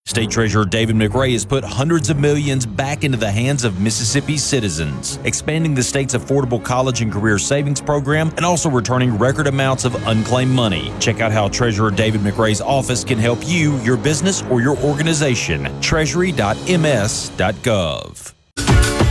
State Treasurer David McRae has put hundreds of millions back into the hands of Mississippi citizens, expanding the state's affordable college and career savings program and also returning record amounts of unclaimed money. Check out how Treasurer David McRae's office can help you, your business, or your organization. Treasury.ms.gov.